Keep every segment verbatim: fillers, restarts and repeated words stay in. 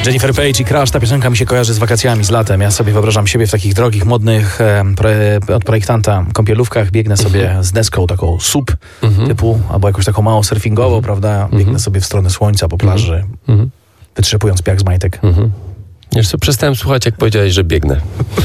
Jennifer Page i Crash, ta piosenka mi się kojarzy z wakacjami, z latem. Ja sobie wyobrażam siebie w takich drogich, modnych, e, pre, od projektanta kąpielówkach, biegnę sobie mm-hmm. z deską taką sup mm-hmm. typu, albo jakąś taką małą surfingową, mm-hmm. prawda? Biegnę mm-hmm. sobie w stronę słońca po plaży, mm-hmm. wytrzepując piach z majtek. Mm-hmm. Już sobie przestałem słuchać, jak powiedziałeś, że biegnę.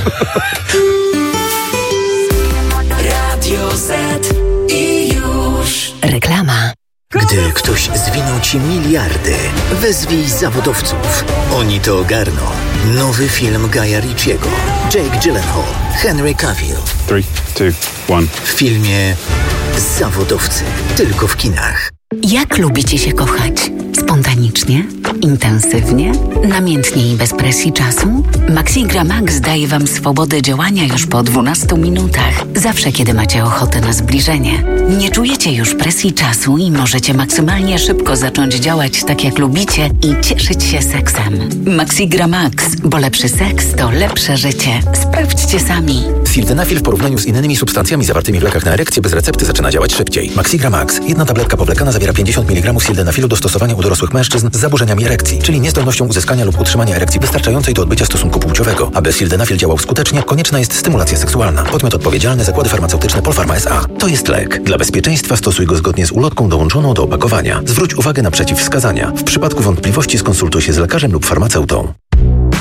Radio Z i już. Reklama. Gdy ktoś zwinął ci miliardy, wezwij zawodowców. Oni to ogarną. Nowy film Guya Ritchiego. Jake Gyllenhaal, Henry Cavill. three, two, one. W filmie Zawodowcy. Tylko w kinach. Jak lubicie się kochać? Spontanicznie? Intensywnie? Namiętnie i bez presji czasu? Maxigra Max daje Wam swobodę działania już po dwunastu minutach. Zawsze, kiedy macie ochotę na zbliżenie. Nie czujecie już presji czasu i możecie maksymalnie szybko zacząć działać tak, jak lubicie i cieszyć się seksem. Maxigra Max, bo lepszy seks to lepsze życie. Sprawdźcie sami. Sildenafil w porównaniu z innymi substancjami zawartymi w lekach na erekcję bez recepty zaczyna działać szybciej. Maxigra Max. Jedna tabletka powlekana zawiera pięćdziesiąt miligramów sildenafilu do stosowania u dorosłych mężczyzn z zaburzeniami erekcji, czyli niezdolnością uzyskania lub utrzymania erekcji wystarczającej do odbycia stosunku płciowego. Aby sildenafil działał skutecznie, konieczna jest stymulacja seksualna. Podmiot odpowiedzialny: Zakłady Farmaceutyczne Polpharma S A. To jest lek. Dla bezpieczeństwa stosuj go zgodnie z ulotką dołączoną do opakowania. Zwróć uwagę na przeciwwskazania. W przypadku wątpliwości skonsultuj się z lekarzem lub farmaceutą.